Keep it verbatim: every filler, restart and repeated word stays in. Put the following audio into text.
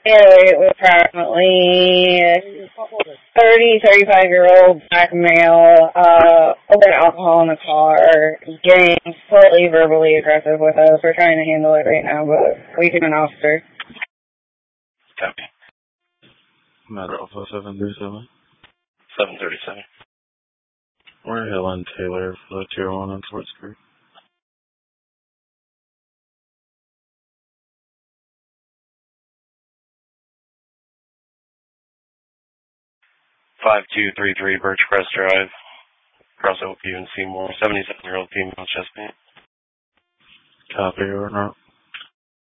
It was approximately thirty, thirty-five-year-old black male, uh, over alcohol in the car, getting slightly verbally aggressive with us. We're trying to handle it right now, but we have an officer. Copy. Matt Alpha seven three seven. seven thirty-seven. We're Helen Taylor for the tier one on Sports Creek. five two three three Birchcrest Drive, across Oakview and Seymour, seventy-seven-year-old female chest pain. Copy or not.